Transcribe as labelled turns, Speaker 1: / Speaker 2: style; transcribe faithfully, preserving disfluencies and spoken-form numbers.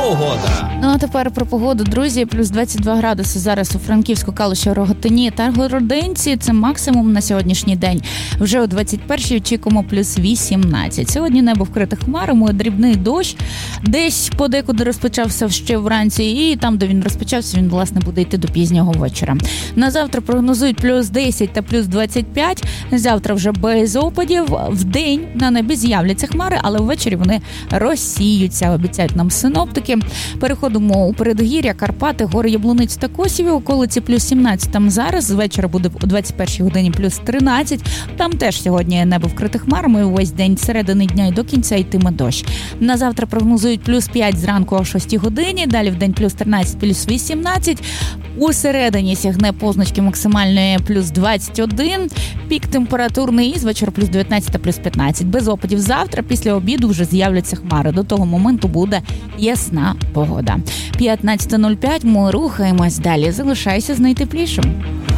Speaker 1: погода.
Speaker 2: Ну а тепер про погоду, друзі. Плюс двадцять два градуси зараз у Франківську, Калуші, Рогатині та Городинці. Це максимум на сьогоднішній день. Вже о двадцять першій очікуємо плюс вісімнадцять. Сьогодні небо вкрите хмарами, дрібний дощ. Десь подекуди розпочався ще вранці, і там, де він розпочався, він, власне, буде йти до пізнього вечора. На завтра прогнозують плюс десять та плюс двадцять п'ять. Завтра вже без опадів. Вдень на небі з'являться хмари, але ввечері вони розсіються, обіцяють нам синоптики. Переходимо у передгір'я, Карпати, гори Яблуниць та Косіві, околиці плюс сімнадцять. Там зараз, звечора буде о двадцять першій годині плюс тринадцять. Там теж сьогодні небо вкрите хмарами, увесь день з середини дня і до кінця йтиме дощ. На завтра прогнозують плюс п'ять зранку о шостій годині, далі в день плюс тринадцять, плюс вісімнадцять. У середині сягне позначки максимальної плюс двадцять один, пік температурний і з вечора плюс дев'ятнадцять та плюс п'ятнадцять. Без опадів завтра, після обіду вже з'являться хмари. До того моменту буде ясна погода. п'ятнадцята нуль п'ять, ми рухаємось далі. Залишайся з найтеплішим.